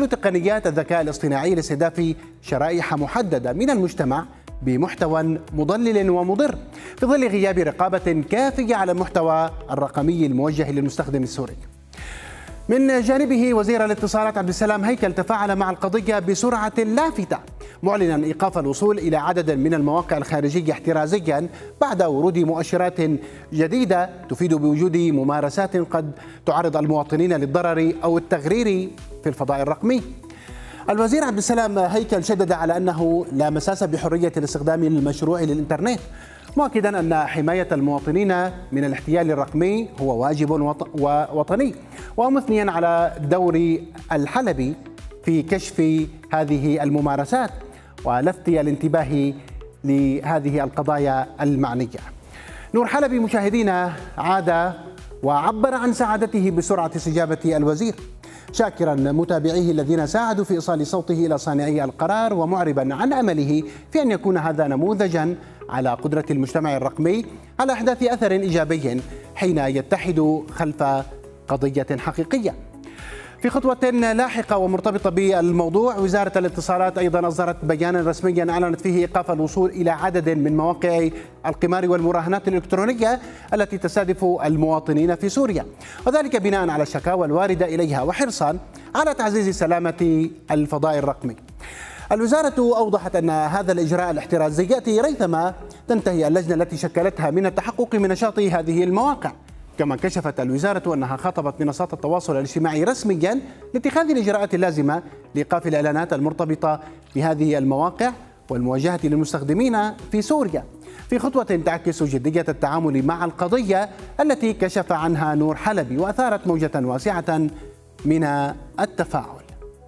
تستعمل تقنيات الذكاء الاصطناعي لاستهداف شرائح محددة من المجتمع بمحتوى مضلل ومضر في ظل غياب رقابة كافية على المحتوى الرقمي الموجه للمستخدم السوري. من جانبه وزير الاتصالات عبد السلام هيكل تفاعل مع القضية بسرعة لافتة، معلنا إيقاف الوصول إلى عدد من المواقع الخارجية احترازيا بعد ورود مؤشرات جديدة تفيد بوجود ممارسات قد تعرض المواطنين للضرر أو التغرير في الفضاء الرقمي. الوزير عبد السلام هيكل شدد على أنه لا مساس بحرية الاستخدام المشروع للإنترنت، مؤكدا أن حماية المواطنين من الاحتيال الرقمي هو واجب وطني، ومثنيا على دور الحلبي في كشف هذه الممارسات ولفت الانتباه لهذه القضايا المعنية. نور حلبي مشاهدينا عاد وعبر عن سعادته بسرعة استجابة الوزير، شاكرا متابعيه الذين ساعدوا في إيصال صوته إلى صانعي القرار، ومعربا عن أمله في أن يكون هذا نموذجا على قدرة المجتمع الرقمي على إحداث أثر إيجابي حين يتحد خلف قضية حقيقية. في خطوة لاحقة ومرتبطة بالموضوع، وزارة الاتصالات أيضا أصدرت بيانا رسميا أعلنت فيه إيقاف الوصول إلى عدد من مواقع القمار والمراهنات الإلكترونية التي تستهدف المواطنين في سوريا، وذلك بناء على الشكاوى الواردة إليها وحرصا على تعزيز سلامة الفضاء الرقمي. الوزارة أوضحت أن هذا الإجراء الاحترازي يأتي ريثما تنتهي اللجنة التي شكلتها من التحقق من نشاط هذه المواقع. كما كشفت الوزارة أنها خاطبت منصات التواصل الاجتماعي رسميا لاتخاذ الإجراءات اللازمة لإيقاف الإعلانات المرتبطة بهذه المواقع والمواجهة للمستخدمين في سوريا، في خطوة تعكس جدية التعامل مع القضية التي كشف عنها نور حلبي وأثارت موجة واسعة من التفاعل.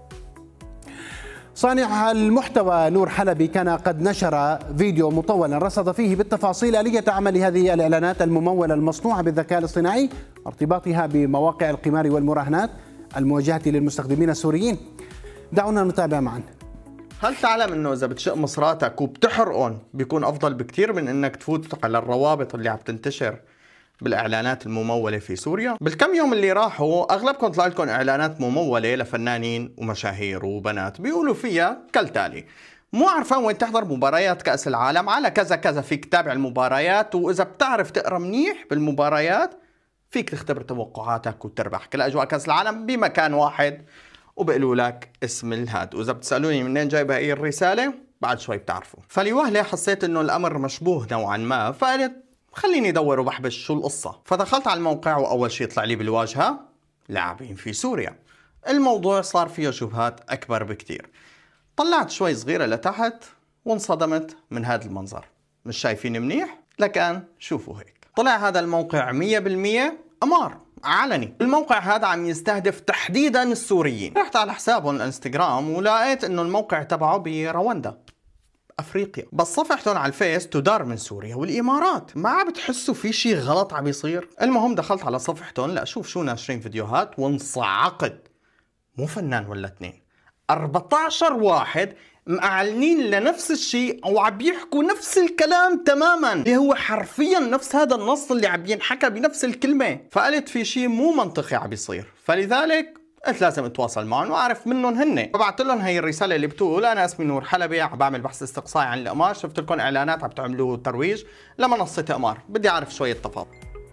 صانع المحتوى نور حلبي كان قد نشر فيديو مطولا رصد فيه بالتفاصيل آلية عمل هذه الإعلانات الممولة المصنوعة بالذكاء الاصطناعي، ارتباطها بمواقع القمار والمراهنات الموجهة للمستخدمين السوريين. دعونا نتابع معا. هل تعلم انه اذا بتشق مصراتك وبتحرقهم بيكون افضل بكتير من انك تفوت على الروابط اللي عم تنتشر بالاعلانات الممولة في سوريا؟ بالكم يوم اللي راحوا اغلبكم طلع لكم اعلانات ممولة لفنانين ومشاهير وبنات بيقولوا فيها كالتالي: مو عارفان وين تحضر مباريات كأس العالم، على كذا كذا فيك تتابع المباريات، واذا بتعرف تقرا منيح بالمباريات فيك تختبر توقعاتك وتربح كل اجواء كأس العالم بمكان واحد، وبقولوا لك اسم الهاد. واذا بتسالوني منين جايبه هي الرساله بعد شوي بتعرفوا. فلوهله حسيت انه الامر مشبوه نوعا ما، فقلت خليني ادور وبحبش شو القصه. فدخلت على الموقع واول شيء طلع لي بالواجهه لاعبين في سوريا. الموضوع صار فيه شبهات اكبر بكتير. طلعت شوي صغيره لتحت وانصدمت من هذا المنظر. مش شايفين منيح؟ لكن شوفوا هيك، طلع هذا الموقع 100% قمار علني. الموقع هذا عم يستهدف تحديدا السوريين. رحت على حسابهم الانستغرام ولقيت انه الموقع تبعه برواندا افريقيا، بس صفحتهم على الفيس تدار من سوريا والامارات. ما بتحسوا في شيء غلط عم يصير؟ المهم دخلت على صفحتهم لاشوف شو ناشرين فيديوهات وانصعقت. مو فنان ولا اثنين، 14 واحد معلنين لنفس الشيء او عم يحكوا نفس الكلام تماما، اللي هو حرفيا نفس هذا النص اللي عم ينحكى بنفس الكلمه. فقلت في شيء مو منطقي عم يصير، فلذلك قلت لازم اتواصل معهم واعرف منهم هن. فبعثت لهم هي الرساله اللي بتقول: انا اسمي نور حلبي، عم بعمل بحث استقصائي عن القمار، شفت لكم اعلانات عم تعملوا ترويج لمنصه قمار، بدي اعرف شويه تفاصيل.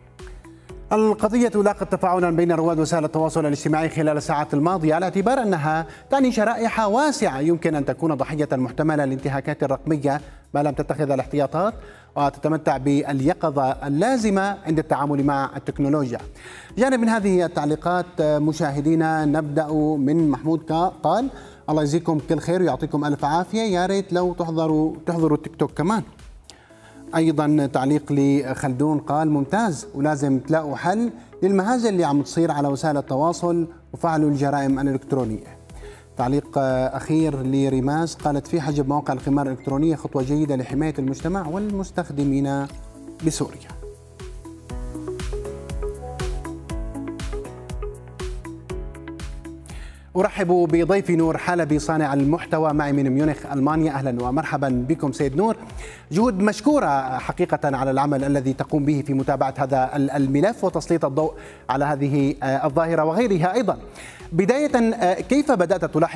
القضية لاقت تفاعلا بين رواد وسائل التواصل الاجتماعي خلال الساعات الماضية، على اعتبار أنها تعني شرائح واسعة يمكن أن تكون ضحية محتملة للانتهاكات الرقمية ما لم تتخذ الاحتياطات وتتمتع باليقظة اللازمة عند التعامل مع التكنولوجيا. جانب من هذه التعليقات مشاهدينا نبدأ من محمود قال: الله يجزيكم كل خير ويعطيكم ألف عافية، يا ريت لو تحضروا التيك توك كمان. أيضا تعليق لخلدون قال: ممتاز، ولازم تلاقوا حل للمهازل اللي عم تصير على وسائل التواصل وفعلوا الجرائم الإلكترونية. تعليق أخير لريماس قالت: في حجب مواقع القمار الإلكترونية خطوة جيدة لحماية المجتمع والمستخدمين بسوريا. أرحب بضيفي نور حلبي صانع المحتوى معي من ميونخ ألمانيا. أهلا ومرحبا بكم سيد نور. جهود مشكورة حقيقة على العمل الذي تقوم به في متابعة هذا الملف وتسليط الضوء على هذه الظاهرة وغيرها أيضا. بداية، كيف بدأت تلاحظ